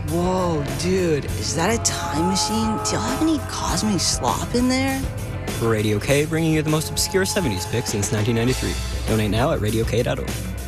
Whoa, dude, is that a time machine? Do y'all have any cosmic slop in there? Radio K, bringing you the most obscure 70s pick since 1993. Donate now at radiok.org.